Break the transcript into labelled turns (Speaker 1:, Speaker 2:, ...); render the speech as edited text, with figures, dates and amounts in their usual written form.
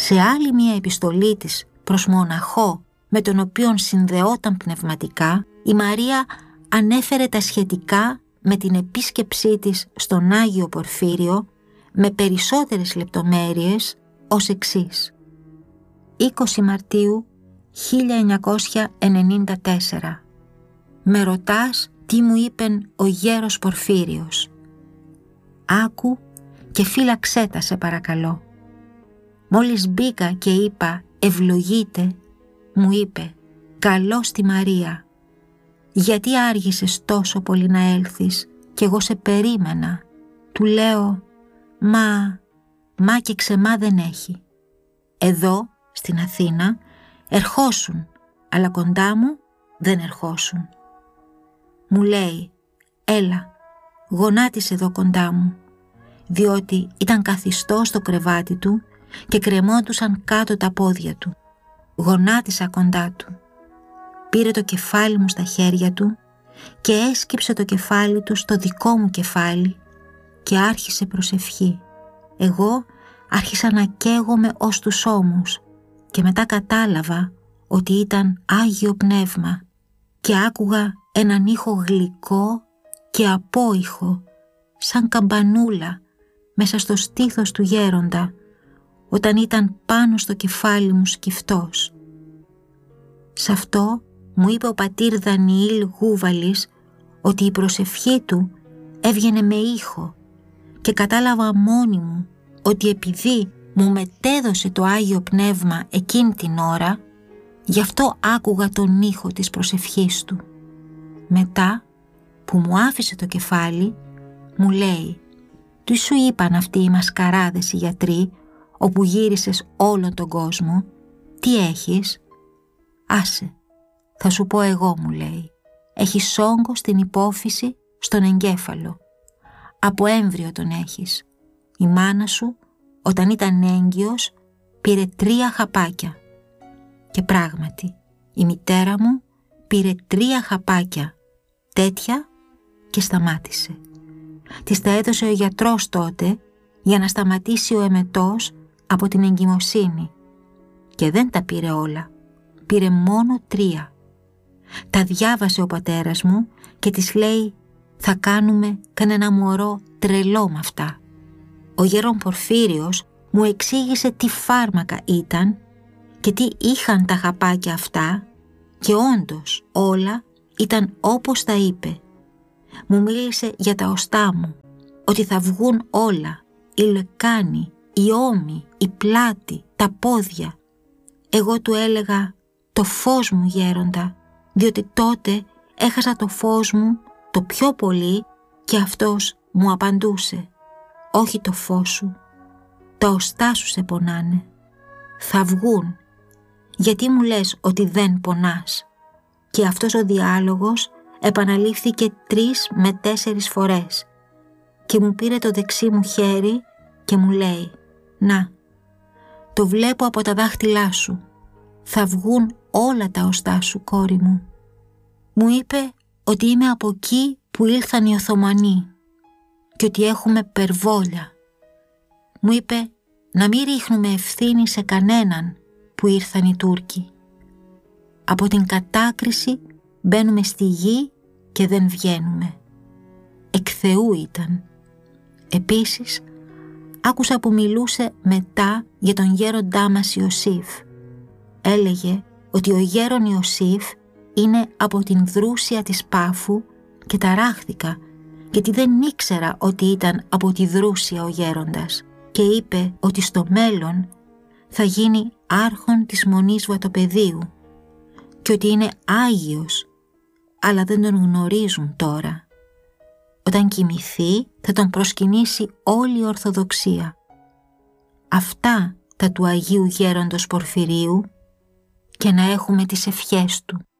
Speaker 1: σε άλλη μία επιστολή της προς μοναχό με τον οποίον συνδεόταν πνευματικά, η Μαρία ανέφερε τα σχετικά με την επίσκεψή της στον Άγιο Πορφύριο με περισσότερες λεπτομέρειες ως εξής. 20 Μαρτίου 1994. Με ρωτάς τι μου είπεν ο γέρος Πορφύριος. Άκου και φύλαξέ τα σε παρακαλώ. Μόλις μπήκα και είπα ευλογείτε, μου είπε καλώς τη Μαρία. Γιατί άργησες τόσο πολύ να έλθεις κι εγώ σε περίμενα. Του λέω μα και ξεμά δεν έχει. Εδώ στην Αθήνα ερχόσουν, αλλά κοντά μου δεν ερχόσουν. Μου λέει έλα γονάτισε εδώ κοντά μου, διότι ήταν καθιστό στο κρεβάτι του και κρεμόντουσαν κάτω τα πόδια του. Γονάτισα κοντά του. Πήρε το κεφάλι μου στα χέρια του και έσκυψε το κεφάλι του στο δικό μου κεφάλι και άρχισε προσευχή. Εγώ άρχισα να καίγομαι ως τους ώμους και μετά κατάλαβα ότι ήταν Άγιο Πνεύμα και άκουγα έναν ήχο γλυκό και απόϊχο σαν καμπανούλα μέσα στο στήθος του γέροντα όταν ήταν πάνω στο κεφάλι μου σκυφτός. Σ' αυτό μου είπε ο πατήρ Δανιήλ Γούβαλης ότι η προσευχή του έβγαινε με ήχο και κατάλαβα μόνη μου ότι επειδή μου μετέδωσε το Άγιο Πνεύμα εκείνη την ώρα, γι' αυτό άκουγα τον ήχο της προσευχής του. Μετά που μου άφησε το κεφάλι, μου λέει «Τι σου είπαν αυτοί οι μασκαράδες οι γιατροί, όπου γύρισες όλον τον κόσμο, τι έχεις?» «Άσε, θα σου πω εγώ», μου λέει. «Έχεις όγκο στην υπόφυση στον εγκέφαλο. Από έμβριο τον έχεις. Η μάνα σου, όταν ήταν έγκυος, πήρε 3 χαπάκια. Και πράγματι, η μητέρα μου πήρε 3 χαπάκια, τέτοια και σταμάτησε. Της τα έδωσε ο γιατρός τότε για να σταματήσει ο εμετός από την εγκυμοσύνη. Και δεν τα πήρε όλα. Πήρε μόνο 3. Τα διάβασε ο πατέρας μου και της λέει «Θα κάνουμε κανένα μωρό τρελό με αυτά». Ο γέρον Πορφύριος μου εξήγησε τι φάρμακα ήταν και τι είχαν τα χαπάκια αυτά και όντως όλα ήταν όπως τα είπε. Μου μίλησε για τα οστά μου, ότι θα βγουν όλα, η λεκάνη, η ώμη, η πλάτη, τα πόδια. Εγώ του έλεγα «Το φως μου γέροντα», διότι τότε έχασα το φως μου το πιο πολύ και αυτός μου απαντούσε «Όχι το φως σου, τα οστά σου σε πονάνε, θα βγουν, γιατί μου λες ότι δεν πονάς?» Και αυτός ο διάλογος επαναλήφθηκε 3 με 4 φορές και μου πήρε το δεξί μου χέρι και μου λέει «Να, το βλέπω από τα δάχτυλά σου, θα βγουν όλα τα οστά σου, κόρη μου». Μου είπε ότι είμαι από εκεί που ήλθαν οι Οθωμανοί και ότι έχουμε περβόλια. Μου είπε να μην ρίχνουμε ευθύνη σε κανέναν που ήρθαν οι Τούρκοι. Από την κατάκριση μπαίνουμε στη γη και δεν βγαίνουμε. Εκ Θεού ήταν. Επίσης, άκουσα που μιλούσε μετά για τον γέροντά μας Ιωσήφ. Έλεγε ότι ο γέρον Ιωσήφ είναι από την Δρούσια της Πάφου και ταράχθηκα γιατί δεν ήξερα ότι ήταν από τη Δρούσια ο γέροντας και είπε ότι στο μέλλον θα γίνει άρχον της Μονής Βατοπεδίου και ότι είναι Άγιος, αλλά δεν τον γνωρίζουν τώρα. Όταν κοιμηθεί θα τον προσκυνήσει όλη η Ορθοδοξία. Αυτά τα του Αγίου Γέροντος Πορφυρίου και να έχουμε τις ευχές του.